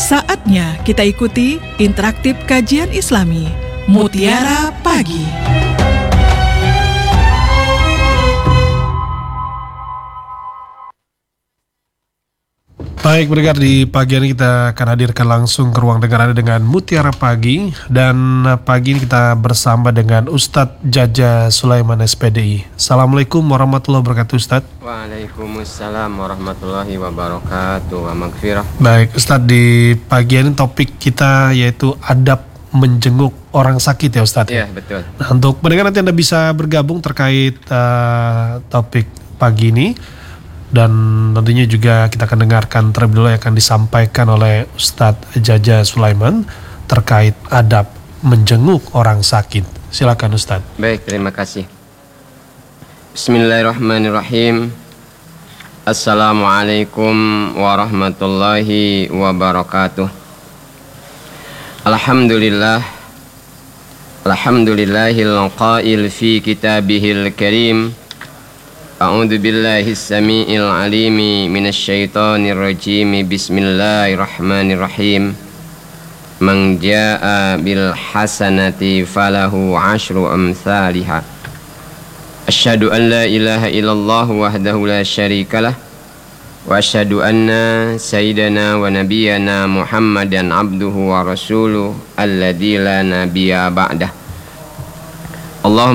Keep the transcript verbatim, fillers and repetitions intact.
Saatnya kita ikuti interaktif kajian Islami Mutiara Pagi. Baik, pendengar, di pagi ini kita akan hadirkan langsung ke ruang dengar Anda dengan Mutiara Pagi. Dan pagi ini kita bersama dengan Ustadz Jaja Sulaiman S P D I. Assalamualaikum warahmatullahi wabarakatuh, Ustadz. Waalaikumsalam warahmatullahi wabarakatuh wa magfirah. Baik, Ustadz, di pagi ini topik kita yaitu adab menjenguk orang sakit ya, Ustadz. Iya, betul. Nah, untuk pendengar nanti Anda bisa bergabung terkait uh, topik pagi ini. Dan tentunya juga kita akan dengarkan terlebih dahulu yang akan disampaikan oleh Ustadz Jaja Sulaiman terkait adab menjenguk orang sakit. Silakan, Ustadz. Baik, terima kasih. Bismillahirrahmanirrahim. Assalamualaikum warahmatullahi wabarakatuh. Alhamdulillah. Alhamdulillahil qail fi kitabihil karim. A'udzu billahi as-sami'il 'alimi minasy syaithanir rajim. Bismillahirrahmanirrahim. Man jaa'a bil hasanati falahu 'asyru amsalihha. Asyhadu an la ilaha illallah wahdahu la syarikalah wa asyhadu anna sayyidana wa nabiyyana Muhammadan 'abduhu wa rasuluhu alladzi la nabiyya ba'dah. Allahumma